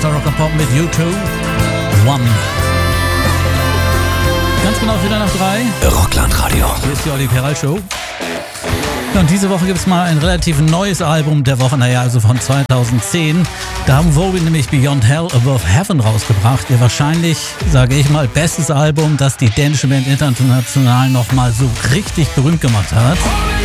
Bester Rock and Pop mit U2. One. Ganz genau wieder nach 3. Rockland-Radio. Hier ist die Olli Peral Show. Ja, und diese Woche gibt es mal ein relativ neues Album der Woche, also von 2010. Da haben Vogue nämlich Beyond Hell Above Heaven rausgebracht. Ihr wahrscheinlich, sage ich mal, bestes Album, das die dänische Band international nochmal so richtig berühmt gemacht hat.